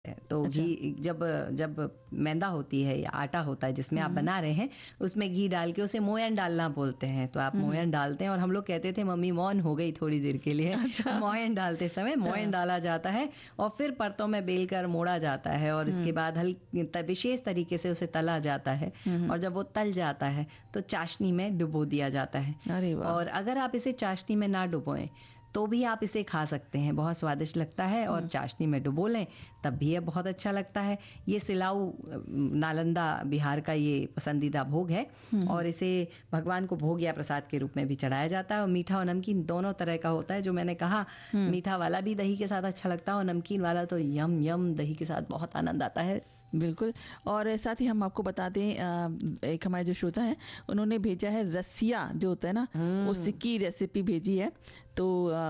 तो अच्छा। घी जब जब मैदा होती है या आटा होता है जिसमें आप बना रहे हैं, उसमें घी डाल के उसे मोयन डालना बोलते हैं। तो आप मोयन डालते हैं और हम लोग कहते थे मम्मी मौन हो गई थोड़ी देर के लिए। अच्छा। मोयन डालते समय मोयन डाला जाता है और फिर परतों में बेलकर मोड़ा जाता है और इसके बाद विशेष तरीके से उसे तला जाता है। और जब वो तल जाता है तो चाशनी में डुबो दिया जाता है। अरे वाह। और अगर आप इसे चाशनी में ना डुबोएं तो भी आप इसे खा सकते हैं, बहुत स्वादिष्ट लगता है। और चाशनी में डुबो लें तब भी ये बहुत अच्छा लगता है। ये सिलाऊ नालंदा बिहार का ये पसंदीदा भोग है और इसे भगवान को भोग या प्रसाद के रूप में भी चढ़ाया जाता है। और मीठा और नमकीन दोनों तरह का होता है। जो मैंने कहा, मीठा वाला भी दही के साथ अच्छा लगता है और नमकीन वाला तो यम यम दही के साथ बहुत आनंद आता है। बिल्कुल। और साथ ही हम आपको बता दें, एक हमारे जो श्रोता हैं उन्होंने भेजा है रसिया जो होता है ना, उसकी रेसिपी भेजी है। तो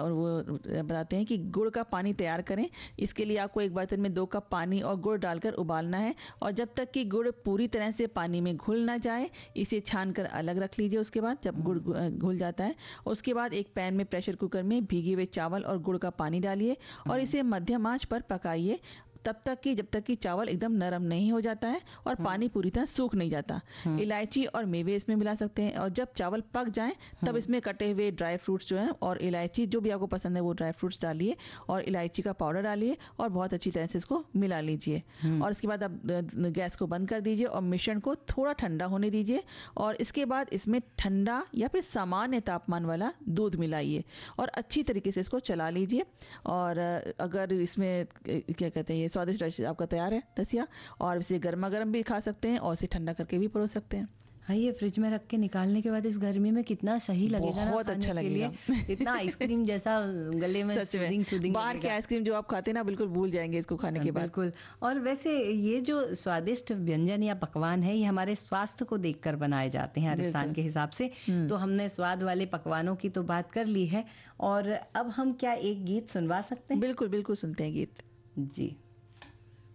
वो बताते हैं कि गुड़ का पानी तैयार करें। इसके लिए आपको एक बर्तन में 2 कप पानी और गुड़ डालकर उबालना है और जब तक कि गुड़ पूरी तरह से पानी में घुल ना जाए इसे छान कर अलग रख लीजिए। उसके बाद जब गुड़ घुल जाता है उसके बाद एक पैन में प्रेशर कुकर में भीगे हुए चावल और गुड़ का पानी डालिए और इसे मध्यम आंच पर पकाइए तब तक कि जब तक कि चावल एकदम नरम नहीं हो जाता है और पानी पूरी तरह सूख नहीं जाता। इलायची और मेवे इसमें मिला सकते हैं और जब चावल पक जाएं तब इसमें कटे हुए ड्राई फ्रूट्स जो हैं और इलायची जो भी आपको पसंद है वो ड्राई फ्रूट्स डालिए और इलायची का पाउडर डालिए और बहुत अच्छी तरह से इसको मिला लीजिए। और इसके बाद आप गैस को बंद कर दीजिए और मिश्रण को थोड़ा ठंडा होने दीजिए और इसके बाद इसमें ठंडा या फिर सामान्य तापमान वाला दूध मिलाइए और अच्छी तरीके से इसको चला लीजिए। और अगर इसमें क्या कहते हैं, स्वादिष्ट आपका तैयार है रसिया। और इसे गर्मा गर्म भी खा सकते हैं और इसे ठंडा करके भी परोस सकते हैं। हाँ, ये फ्रिज में रख के निकालने के बाद इस गर्मी में कितना सही लगेगा ना, बहुत खाने अच्छा के लगेगा। लिए। इतना आइसक्रीम जैसा गले में सच में सूदिंग बाहर के आइसक्रीम जो आप खाते हैं ना बिल्कुल भूल जाएंगे इसको खाने के बाद। बिल्कुल। और वैसे ये जो स्वादिष्ट व्यंजन या पकवान है ये हमारे स्वास्थ्य को देखकर बनाए जाते हैं राजस्थान के हिसाब से। तो हमने स्वाद वाले पकवानों की तो बात कर ली है और अब हम क्या एक गीत सुनवा सकते हैं? बिल्कुल बिल्कुल सुनते हैं गीत। जी।